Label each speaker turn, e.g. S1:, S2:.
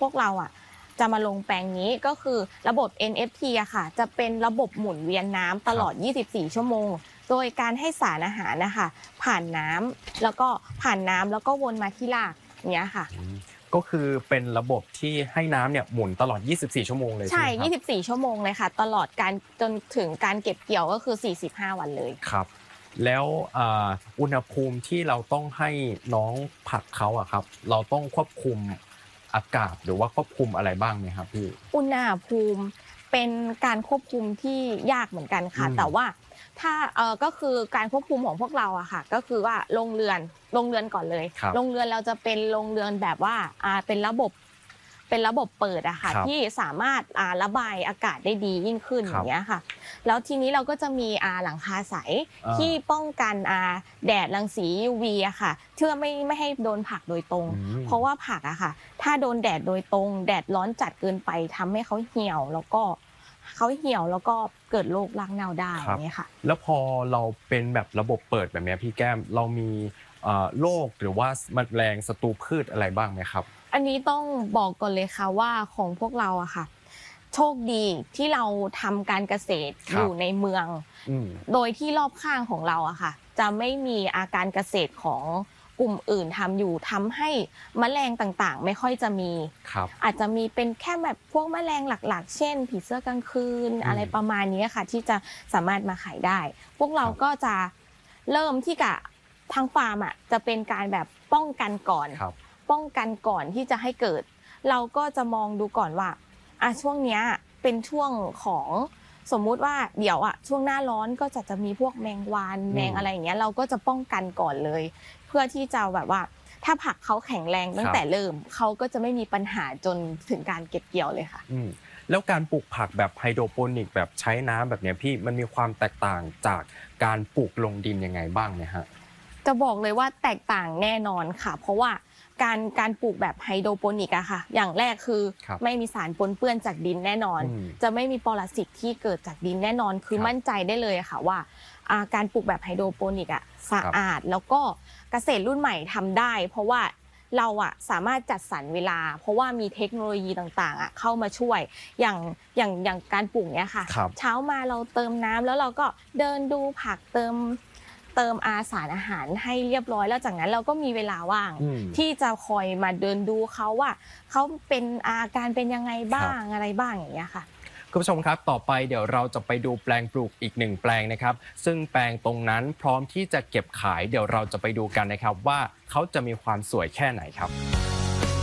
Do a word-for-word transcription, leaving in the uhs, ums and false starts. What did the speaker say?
S1: วกเราอ่ะจะมาลงแปลงนี้ก็คือระบบ เอ็น เอฟ ที อะค่ะจะเป็นระบบหมุนเวียนน้ำตลอดยี่สิบสี่ชั่วโมงโดยการให้สารอาหารนะคะผ่านน้ำแล้วก็ผ่านน้ำแล้วก็วนมาที่รากเนี้ยค่ะ
S2: ก็คือเป็นระบบที่ให้น้ำเนี่ยหมุนตลอดยี่สิบสี่ชั่วโมงเลยใช่ไหมครับ
S1: ใช่ยี่สิบสี่ชั่วโมงเลยค่ะตลอดการจนถึงการเก็บเกี่ยวก็คือสี่สิบห้าวันเลย
S2: ครับแล้วอุณหภูมิที่เราต้องให้น้องผักเขาอะครับเราต้องควบคุมอากาศหรือว่าควบคุมอะไรบ้างไหมครับพี่
S1: อุณหภูมิเป็นการควบคุมที่ยากเหมือนกันค่ะแต่ว่าถ้าเออก็คือการควบคุมของพวกเราอะค่ะก็คือว่าโรงเรือนโรงเรือนก่อนเลยโรงเรือนเราจะเป็นโรงเรือนแบบว่าอ่าเป็นระบบเป็นระบบเปิดอะค่ะที่สามารถอ่าระบายอากาศได้ดียิ่งขึ้นอย่างเงี้ยค่ะแล้วทีนี้เราก็จะมีอ่าหลังคาใสที่ป้องกันอ่าแดดรังสี ยู วี อะค่ะเพื่อไม่ไม่ให้โดนผักโดยตรงเพราะว่าผักอะค่ะถ้าโดนแดดโดยตรงแดดร้อนจัดเกินไปทำให้เขาเหี่ยวแล้วก็เขาเหี่ยวแล้วก็เกิดโรครากเน่าได้เนี่ยค่ะ
S2: แล้วพอเราเป็นแบบระบบเปิดแบบนี้พี่แก้มเรามีโรคหรือว่าแมลงศัตรูพืชอะไรบ้างไหมครับ
S1: อันนี้ต้องบอกก่อนเลยค่ะว่าของพวกเราอะค่ะโชคดีที่เราทำการเกษตรอยู่ในเมืองโดยที่รอบข้างของเราอะค่ะจะไม่มีอาการเกษตรของกลุ่มอื่นทำอยู่ทำให้แมลงต่างๆไม่ค่อยจะมีอาจจะมีเป็นแค่แบบพวกแมลงหลักๆเช่นผีเสื้อกลางคืนอะไรประมาณนี้ค่ะที่จะสามารถมาขายได้พวกเราก็จะเริ่มที่กับทางฟาร์มอะจะเป็นการแบบป้องกันก่อนป้องกันก่อนที่จะให้เกิดเราก็จะมองดูก่อนว่าอ่ะช่วงเนี้ยเป็นช่วงของสมมุติว่าเดี๋ยวอ่ะช่วงหน้าร้อนก็จะจะมีพวกแมงวันแมงอะไรอย่างเงี้ยเราก็จะป้องกันก่อนเลยเพื่อที่จะแบบว่าถ้าผักเขาแข็งแรงตั้งแต่เริ่มเขาก็จะไม่มีปัญหาจนถึงการเก็บเกี่ยวเลยค่ะ
S2: แล้วการปลูกผักแบบไฮโดรโปนิกแบบใช้น้ำแบบเนี้ยพี่มันมีความแตกต่างจากการปลูกลงดินยังไงบ้างเนี่ยฮะ
S1: จะบอกเลยว่าแตกต่างแน่นอนค่ะเพราะว่าการการปลูกแบบไฮโดรโปนิกอะค่ะอย่างแรกคือไม่มีสารปนเปื้อนจากดินแน่นอนจะไม่มีปรสิตที่เกิดจากดินแน่นอนคือมั่นใจได้เลยค่ะว่าการปลูกแบบไฮโดรโปนิกอะสะอาดแล้วก็เกษตรรุ่นใหม่ทำได้เพราะว่าเราอะสามารถจัดสรรเวลาเพราะว่ามีเทคโนโลยีต่างๆอะเข้ามาช่วยอย่างอย่างอย่างการปลูกเนี้ยค่ะเช้ามาเราเติมน้ำแล้วเราก็เดินดูผักเติมเติมอาสารอาหารให้เรียบร้อยแล้วจากนั้นเราก็มีเวลาว่างที่จะคอยมาเดินดูเขาว่าเขาเป็นอาการเป็นยังไงบ้างอะไรบ้างอย่างเงี้ยค่ะ
S2: คุณผู้ชมครับต่อไปเดี๋ยวเราจะไปดูแปลงปลูกอีกหนึ่งแปลงนะครับซึ่งแปลงตรงนั้นพร้อมที่จะเก็บขายเดี๋ยวเราจะไปดูกันนะครับว่าเขาจะมีความสวยแค่ไหนครับ